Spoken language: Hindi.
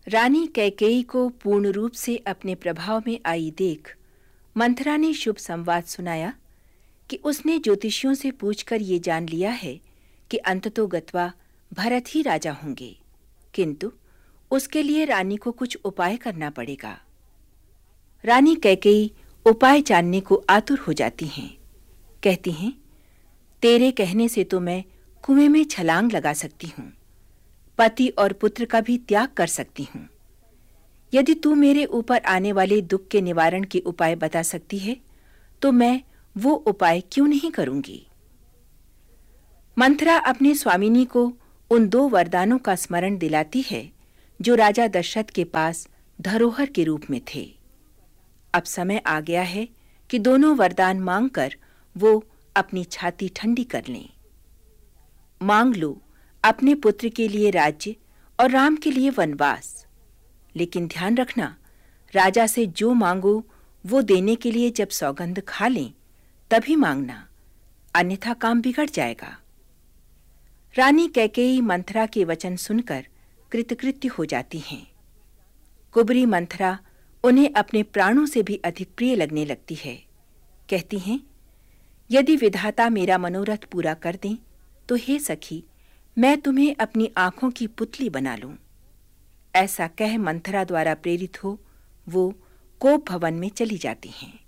रानी कैकेयी को पूर्ण रूप से अपने प्रभाव में आई देख मंथरा ने शुभ संवाद सुनाया कि उसने ज्योतिषियों से पूछकर ये जान लिया है कि अंततोगत्वा भरत ही राजा होंगे, किंतु उसके लिए रानी को कुछ उपाय करना पड़ेगा। रानी कैकेयी उपाय जानने को आतुर हो जाती हैं। कहती हैं, तेरे कहने से तो मैं कुएं में छलांग लगा सकती हूँ, पति और पुत्र का भी त्याग कर सकती हूँ। यदि तू मेरे ऊपर आने वाले दुख के निवारण के उपाय बता सकती है तो मैं वो उपाय क्यों नहीं करूंगी। मंथरा अपने स्वामिनी को उन 2 वरदानों का स्मरण दिलाती है जो राजा दशरथ के पास धरोहर के रूप में थे। अब समय आ गया है कि दोनों वरदान मांगकर वो अपनी छाती ठंडी कर लें। मांग लो अपने पुत्र के लिए राज्य और राम के लिए वनवास, लेकिन ध्यान रखना, राजा से जो मांगो वो देने के लिए जब सौगंध खा लें तभी मांगना, अन्यथा काम बिगड़ जाएगा। रानी कैकेयी मंथरा के वचन सुनकर कृतकृत्य हो जाती हैं। कुबरी मंथरा उन्हें अपने प्राणों से भी अधिक प्रिय लगने लगती है। कहती हैं, यदि विधाता मेरा मनोरथ पूरा कर दें तो हे सखी, मैं तुम्हें अपनी आंखों की पुतली बना लूं। ऐसा कह मंथरा द्वारा प्रेरित हो वो कोप भवन में चली जाती हैं।